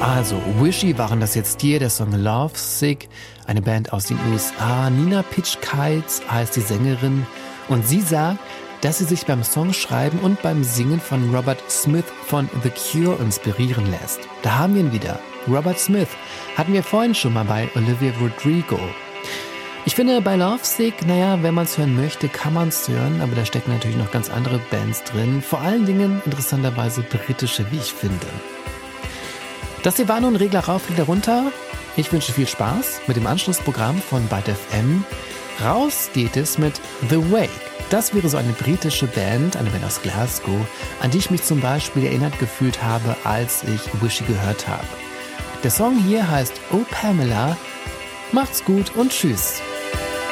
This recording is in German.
Also, Wishy waren das jetzt hier, der Song Love Sick, eine Band aus den USA. Nina Pitch-Kites heißt die Sängerin und sie sagt, dass sie sich beim Songschreiben und beim Singen von Robert Smith von The Cure inspirieren lässt. Da haben wir ihn wieder. Robert Smith hatten wir vorhin schon mal bei Olivia Rodrigo. Ich finde, bei Lovesick, wenn man es hören möchte, kann man es hören, aber da stecken natürlich noch ganz andere Bands drin. Vor allen Dingen interessanterweise britische, wie ich finde. Das hier war nun Regler rauf, Regler runter. Ich wünsche viel Spaß mit dem Anschlussprogramm von Byte FM. Raus geht es mit The Wake. Das wäre so eine britische Band, eine Band aus Glasgow, an die ich mich zum Beispiel erinnert gefühlt habe, als ich Wishy gehört habe. Der Song hier heißt Oh Pamela. Macht's gut und tschüss.